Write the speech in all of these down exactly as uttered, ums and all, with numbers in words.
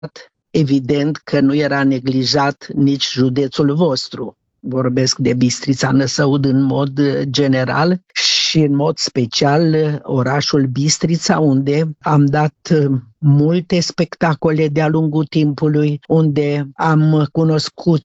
evident că nu era neglijat nici județul vostru. Vorbesc de Bistrița Năsăud în mod general și în mod special orașul Bistrița, unde am dat multe spectacole de-a lungul timpului, unde am cunoscut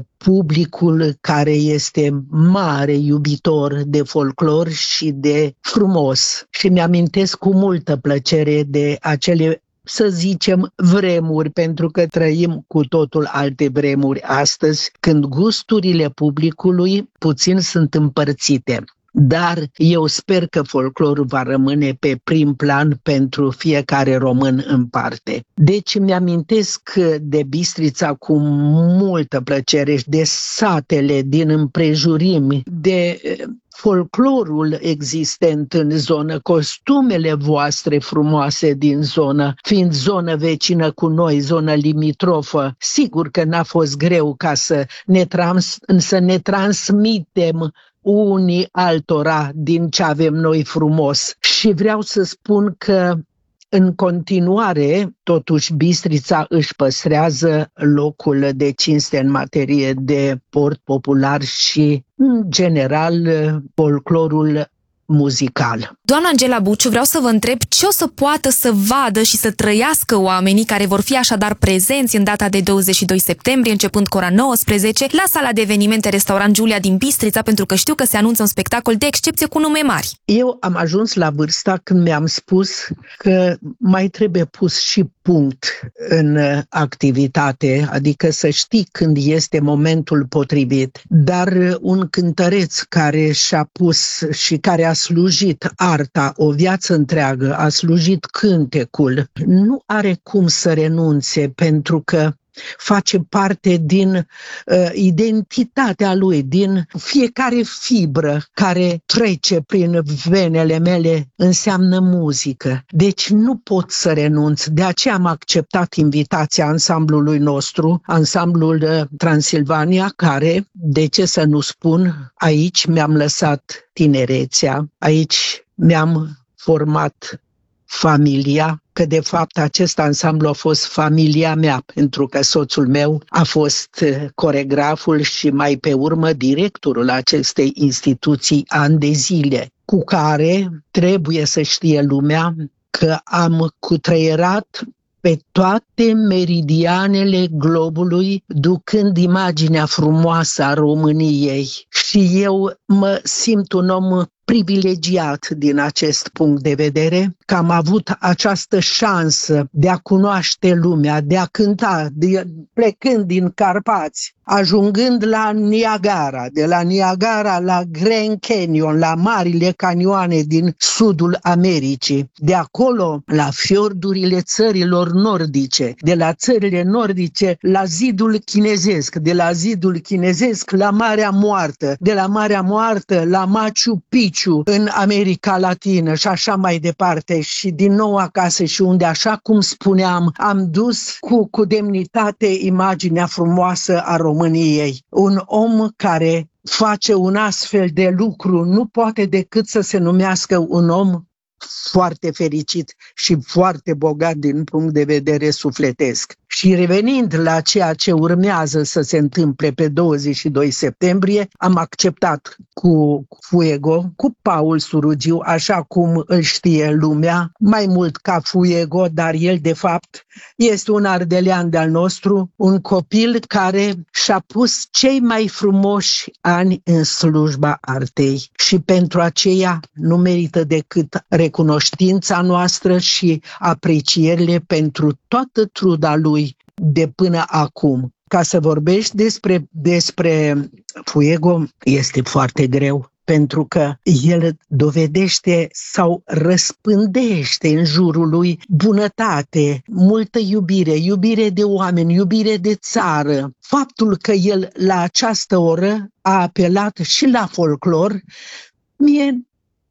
publicul care este mare iubitor de folclor și de frumos. Și mi-amintesc cu multă plăcere de acele, să zicem, vremuri, pentru că trăim cu totul alte vremuri astăzi, când gusturile publicului puțin sunt împărțite. Dar eu sper că folclorul va rămâne pe prim plan pentru fiecare român în parte. Deci mi-amintesc de Bistrița cu multă plăcere și de satele din împrejurimi, de folclorul existent în zonă, costumele voastre frumoase din zonă, fiind zonă vecină cu noi, zonă limitrofă. Sigur că n-a fost greu ca să ne, trans- să ne transmitem unii altora din ce avem noi frumos. Și vreau să spun că în continuare, totuși, Bistrița își păstrează locul de cinste în materie de port popular și, în general, folclorul muzical. Doamna Angela Buciu, vreau să vă întreb ce o să poată să vadă și să trăiască oamenii care vor fi așadar prezenți în data de douăzeci și doi septembrie, începând cu ora nouăsprezece, la sala de evenimente Restaurant Giulia din Bistrița, pentru că știu că se anunță un spectacol de excepție cu nume mari. Eu am ajuns la vârsta când mi-am spus că mai trebuie pus și punct în activitate, adică să știi când este momentul potrivit. Dar un cântăreț care și-a pus și care a slujit arta o viață întreagă, a slujit cântecul, nu are cum să renunțe, pentru că face parte din uh, identitatea lui, din fiecare fibră care trece prin venele mele înseamnă muzică. Deci nu pot să renunț. De aceea am acceptat invitația ansamblului nostru, ansamblul uh, Transilvania, care, de ce să nu spun, aici mi-am lăsat tinerețea, aici mi-am format familia, că de fapt acest ansamblu a fost familia mea, pentru că soțul meu a fost coregraful și mai pe urmă directorul acestei instituții ani de zile, cu care trebuie să știe lumea că am cutreierat pe toate meridianele globului, ducând imaginea frumoasă a României. Și eu mă simt un om privilegiat din acest punct de vedere, că am avut această șansă de a cunoaște lumea, de a cânta, de, plecând din Carpați, ajungând la Niagara, de la Niagara la Grand Canyon, la marile canioane din sudul Americii, de acolo la fiordurile țărilor nordice, de la țările nordice la zidul chinezesc, de la zidul chinezesc la Marea Moartă, de la Marea Moartă la Machu Picchu în America Latină și așa mai departe, și din nou acasă, și unde, așa cum spuneam, am dus cu, cu demnitate imaginea frumoasă a României. Un om care face un astfel de lucru nu poate decât să se numească un om foarte fericit și foarte bogat din punct de vedere sufletesc. Și revenind la ceea ce urmează să se întâmple pe douăzeci și doi septembrie, am acceptat cu Fuego, cu Paul Surugiu, așa cum îl știe lumea, mai mult ca Fuego, dar el de fapt este un ardelean de-al nostru, un copil care și-a pus cei mai frumoși ani în slujba artei și pentru aceea nu merită decât recunoștința noastră și aprecierile pentru toată truda lui de până acum. Ca să vorbești despre, despre Fuego este foarte greu, pentru că el dovedește sau răspândește în jurul lui bunătate, multă iubire, iubire de oameni, iubire de țară. Faptul că el la această oră a apelat și la folclor, mie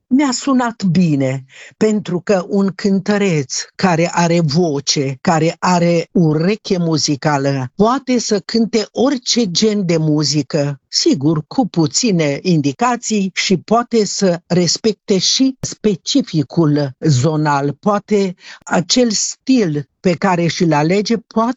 Mi-a sunat bine, pentru că un cântăreț care are voce, care are ureche muzicală, poate să cânte orice gen de muzică, sigur, cu puține indicații, și poate să respecte și specificul zonal, poate acel stil pe care și-l alege, poate